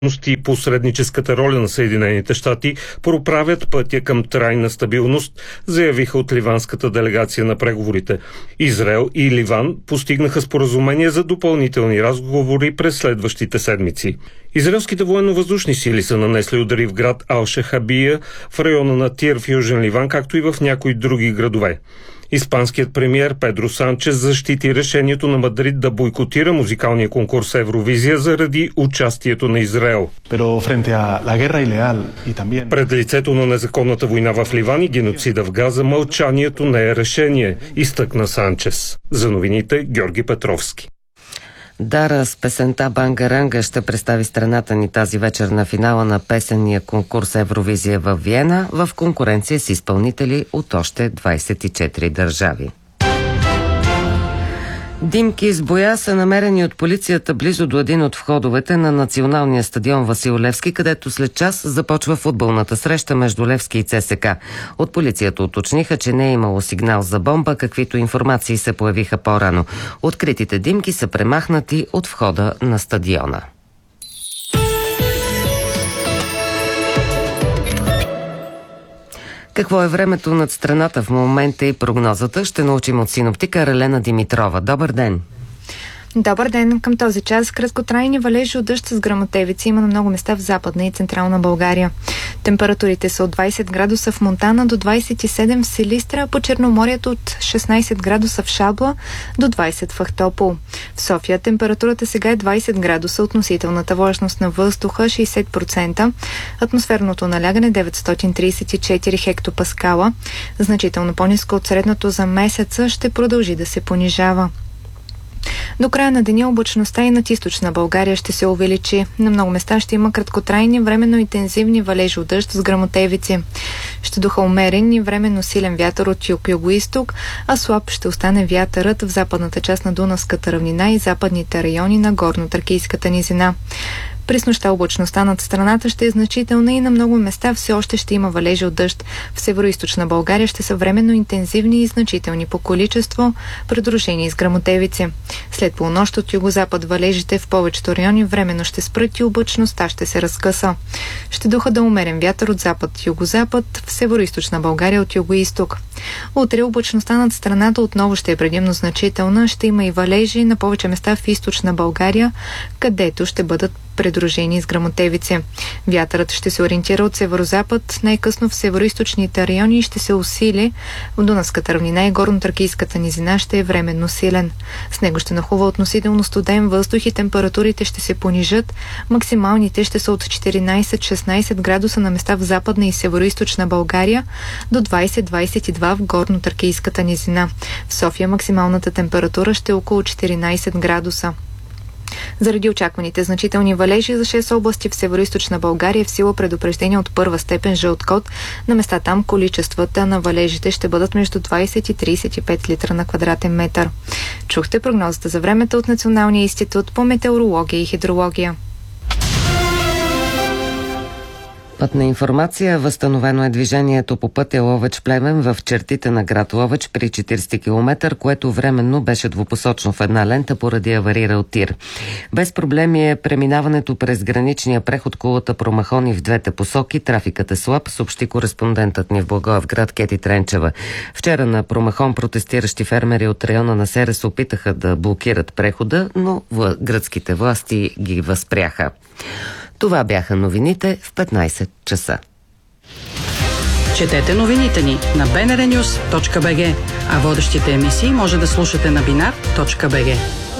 и посредническата роля на Съединените щати проправят пътя към трайна стабилност, заявиха от ливанската делегация на преговорите. Израел и Ливан постигнаха споразумение за допълнителни разговори през следващите седмици. Израелските военно-въздушни сили са нанесли удари в град Ал-Шахабия, в района на Тир в Южен Ливан, както и в някои други градове. Испанският премиер Педро Санчес защити решението на Мадрид да бойкотира музикалния конкурс Евровизия заради участието на Израел. Пред лицето на незаконната война в Ливан и геноцида в Газа, мълчанието не е решение, изтъкна Санчес. За новините Георги Петровски. Дара с песента Бангаранга ще представи страната ни тази вечер на финала на песенния конкурс Евровизия в Виена в конкуренция с изпълнители от още 24 държави. Димки с боя са намерени от полицията близо до един от входовете на националния стадион Васил Левски, където след час започва футболната среща между Левски и ЦСКА. От полицията уточниха, че не е имало сигнал за бомба, каквито информации се появиха по-рано. Откритите димки са премахнати от входа на стадиона. Какво е времето над страната в момента и прогнозата, ще научим от синоптика Ралена Димитрова. Добър ден! Добър ден! Към този час краткотрайни валежи от дъжд с гръмотевици има на много места в Западна и Централна България. Температурите са от 20 градуса в Монтана до 27 в Силистра, по Черноморието от 16 градуса в Шабла до 20 в Ахтопол. В София температурата сега е 20 градуса, относителната влажност на въздуха 60%, атмосферното налягане 934 хектопаскала, значително по-ниско от средното за месеца, ще продължи да се понижава. До края на деня облачността и над източна България ще се увеличи. На много места ще има краткотрайни, временно интензивни валежи от дъжд с гръмотевици. Ще духа умерен и временно силен вятър от юг-юго-исток, а слаб ще остане вятърът в западната част на Дунавската равнина и западните райони на Горно-Тракийската низина. През нощта облачността над страната ще е значителна и на много места все още ще има валежи от дъжд. В североизточна България ще са временно интензивни и значителни по количество, придружени с гръмотевици. След полунощ от югозапад валежите в повечето райони временно ще спрат и облачността ще се разкъса. Ще духа да умерен вятър от запад-югозапад, в североизточна България от юго-исток. Утре облачността над страната отново ще е предимно значителна, ще има и валежи на повече места в източна България, където ще бъдат придружени с гръмотевици. Вятърът ще се ориентира от северозапад, най-късно в североизточните райони и ще се усили. В Дунавската равнина и Горно-Тракийската низина ще е временно силен. С него ще нахлува относително студен въздух и температурите ще се понижат. Максималните ще са от 14-16 градуса на места в западна и североизточна България до 20-22 в Горно-Тракийската низина. В София максималната температура ще е около 14 градуса. Заради очакваните значителни валежи за 6 области в североизточна България е в сила предупреждение от първа степен жълт код. На места там количествата на валежите ще бъдат между 20 и 35 литра на квадратен метър. Чухте прогнозата за времето от Националния институт по метеорология и хидрология. Пътна информация. Възстановено е движението по пътя Ловеч-Плевен в чертите на град Ловеч при 40 км, което временно беше двупосочно в една лента поради аварирал тир. Без проблеми е преминаването през граничния преход Кулата Промахони в двете посоки. Трафикът е слаб, съобщи кореспондентът ни в Благоевград Кети Тренчева. Вчера на Промахон протестиращи фермери от района на Сере се опитаха да блокират прехода, но гръцките власти ги възпряха. Това бяха новините в 15 часа. Четете новините ни на bnrnews.bg, а водещите емисии може да слушате на binar.bg.